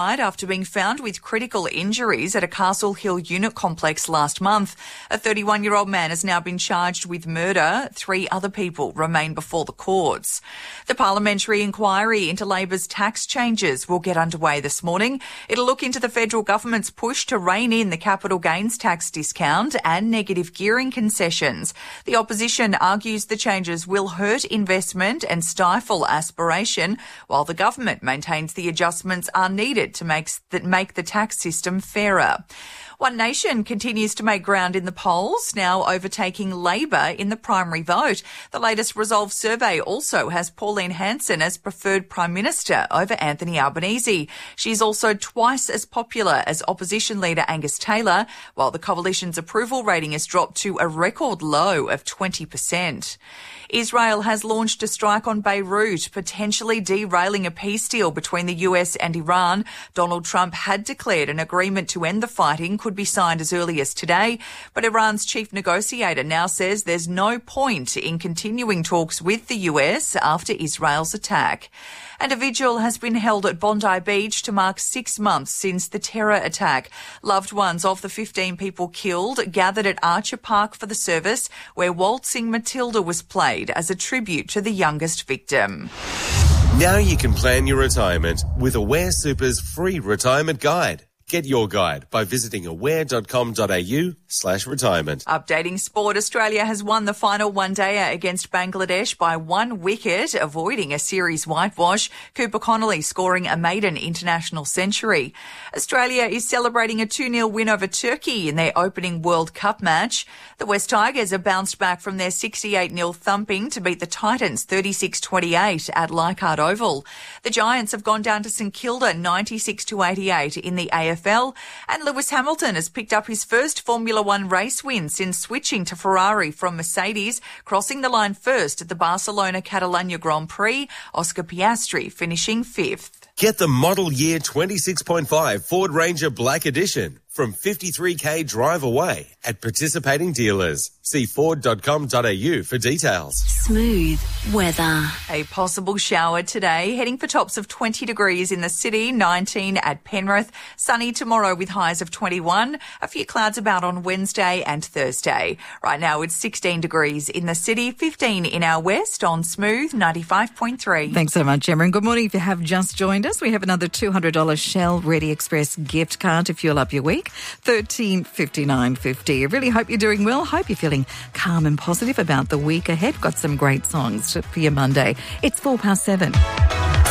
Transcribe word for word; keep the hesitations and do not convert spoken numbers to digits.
after being found with critical injuries at a Castle Hill unit complex last month. A thirty-one-year-old man has now been charged with murder. Three other people remain before the courts. The parliamentary inquiry into Labor's tax changes will get underway this morning. It'll look into the federal government's push to rein in the capital gains tax discount and negative gearing concessions. The opposition argues the changes will hurt investment and stifle aspiration, while the government maintains the adjustments are needed to make, that make the tax system fairer. One Nation continues to make ground in the polls, now overtaking Labor in the primary vote. The latest Resolve survey also has Pauline Hanson as preferred Prime Minister over Anthony Albanese. She's also twice as popular as opposition leader Angus Taylor, while the coalition's approval rating has dropped to a record low of twenty percent. Israel has launched a strike on Beirut, potentially derailing a peace deal between the U S and Iran. Donald Trump had declared an agreement to end the fighting could be signed as early as today, but Iran's chief negotiator now says there's no point in continuing talks with the U S after Israel's attack. And a vigil has been held at Bondi Beach to mark six months since the terror attack. Loved ones of the fifteen people killed gathered at Archer Park for the service, where Waltzing Matilda was played as a tribute to the youngest victim. Now you can plan your retirement with Aware Super's free retirement guide. Get your guide by visiting aware.com.au slash retirement. Updating sport, Australia has won the final one-dayer against Bangladesh by one wicket, avoiding a series whitewash. Cooper Connolly scoring a maiden international century. Australia is celebrating a two nil win over Turkey in their opening World Cup match. The West Tigers have bounced back from their sixty-eight nil thumping to beat the Titans thirty-six twenty-eight at Leichhardt Oval. The Giants have gone down to St Kilda ninety-six to eighty-eight in the A F L. And Lewis Hamilton has picked up his first Formula One race win since switching to Ferrari from Mercedes, crossing the line first at the Barcelona Catalunya Grand Prix. Oscar Piastri finishing fifth. Get the model year twenty-six point five Ford Ranger Black Edition from fifty-three k drive away at participating dealers. See ford dot com dot a u for details. Smooth weather. A possible shower today, heading for tops of twenty degrees in the city, nineteen at Penrith. Sunny tomorrow with highs of twenty-one. A few clouds about on Wednesday and Thursday. Right now it's sixteen degrees in the city, fifteen in our west on Smooth ninety-five point three. Thanks so much, Emma. And good morning. If you have just joined us, we have another two hundred dollars Shell Ready Express gift card to fuel up your week. thirteen fifty-nine fifty. I really hope you're doing well. Hope you're feeling calm and positive about the week ahead. Got some great songs for your Monday. It's four past seven.